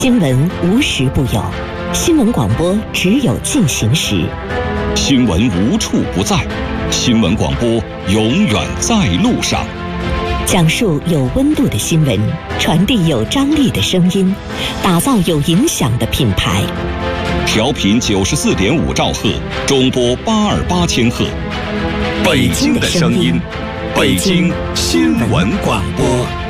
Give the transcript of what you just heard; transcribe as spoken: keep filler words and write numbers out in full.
新闻无时不有，新闻广播只有进行时。 新闻无处不在，新闻广播永远在路上。 讲述有温度的新闻，传递有张力的声音，打造有影响的品牌。 调频九十四点五兆赫，中波八二八千赫。北京的声音，北京新闻广播。